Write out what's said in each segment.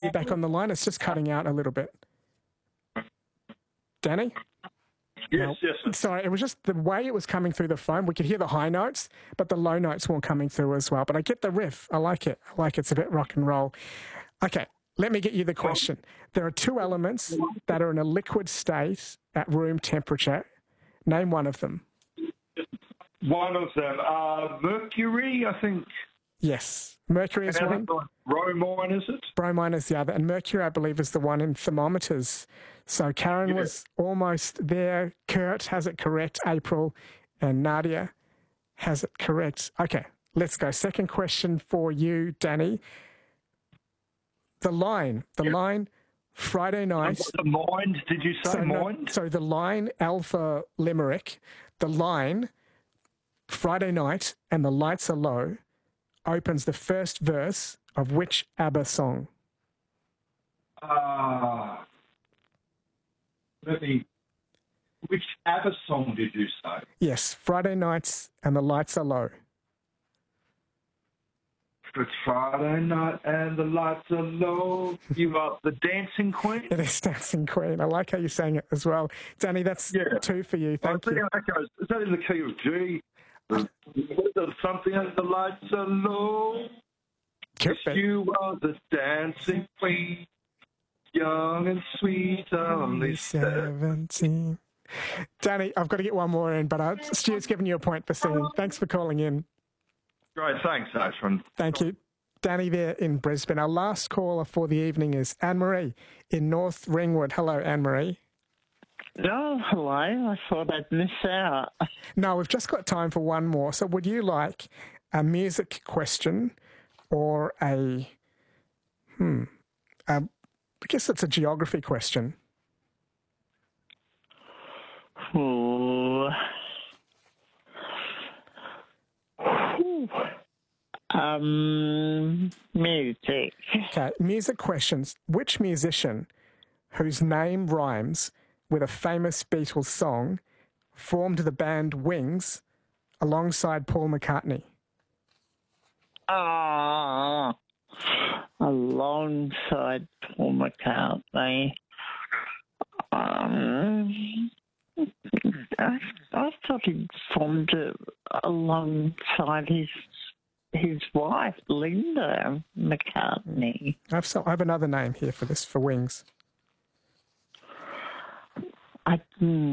you back on the line? It's just cutting out a little bit. Danny? Yes, yes. Sorry, it was just the way it was coming through the phone. We could hear the high notes, but the low notes weren't coming through as well. But I get the riff. I like it. It's a bit rock and roll. Okay, let me get you the question. There are two elements that are in a liquid state at room temperature. Name one of them. One of them, mercury, I think. Yes, mercury is one. Bromine, is it? Bromine is the other. And mercury, I believe, is the one in thermometers. So Karen was almost there. Kurt has it correct. April and Nadia has it correct. Okay, let's go. Second question for you, Danny. The line, Friday night. The mind, did you say mind? So the line, Alpha Limerick, the line, Friday night, and the lights are low, opens the first verse of which ABBA song? Which ABBA song did you say? Yes, Friday nights and the lights are low. It's Friday night and the lights are low. You are the Dancing Queen? It is Dancing Queen. I like how you sang it as well. Danny, that's two for you. Thank you. Is that in the key of G? Something and the lights are low. You are the Dancing Queen. Young and sweet, only 17. Danny, I've got to get one more in, but Stuart's giving you a point for singing. Thanks for calling in. Great, thanks, Ashwin. Thank you. Danny there in Brisbane. Our last caller for the evening is Anne-Marie in North Ringwood. Hello, Anne-Marie. Oh, hello. I thought I'd miss out. No, we've just got time for one more. So would you like a music question or I guess it's a geography question. Ooh. Music. Okay, music questions. Which musician whose name rhymes with a famous Beatles song formed the band Wings alongside Paul McCartney? Alongside Paul McCartney. I thought he formed it alongside his wife, Linda McCartney. I have another name here for this, for Wings. I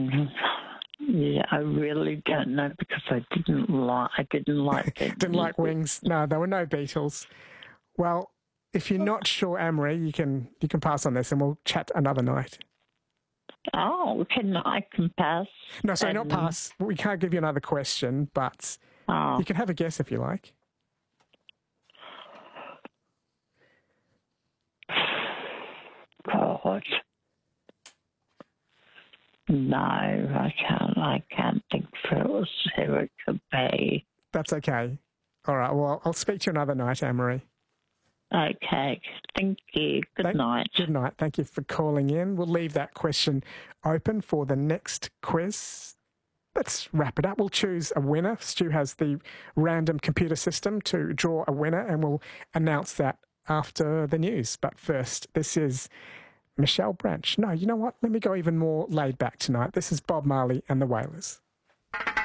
really don't know because I didn't like it. Didn't like Wings. No, there were no Beatles. Well, if you're not sure, Anne-Marie, you can pass on this and we'll chat another night. Oh, I can pass? No, sorry, not pass. We can't give you another question, but you can have a guess if you like. God. No, I can't think who it could be. That's okay. All right, well, I'll speak to you another night, Anne-Marie. Okay, thank you. Good night. Good night. Thank you for calling in. We'll leave that question open for the next quiz. Let's wrap it up. We'll choose a winner. Stu has the random computer system to draw a winner, and we'll announce that after the news. But first, this is Michelle Branch. No, you know what? Let me go even more laid back tonight. This is Bob Marley and the Wailers.